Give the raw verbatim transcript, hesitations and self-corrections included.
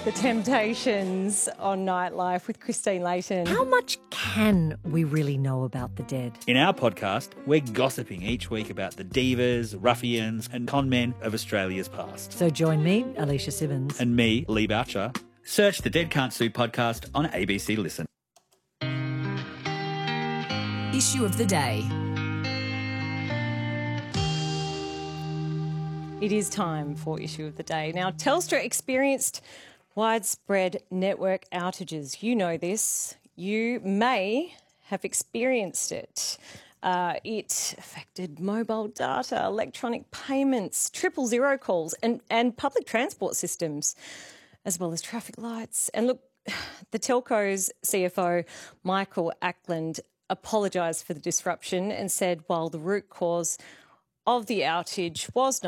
The Temptations on Nightlife with Christine Layton. How much can we really know about the dead? In our podcast, we're gossiping each week about the divas, ruffians and conmen of Australia's past. So join me, Alicia Simmons. And me, Lee Boucher. Search the Dead Can't Sue podcast on A B C Listen. Issue of the day. It is time for Issue of the Day. Now, Telstra experienced widespread network outages. You know this. You may have experienced it. Uh, it affected mobile data, electronic payments, triple zero calls and, and public transport systems, as well as traffic lights. And look, the telco's C F O, Michael Ackland, apologised for the disruption and said while the root cause of the outage was not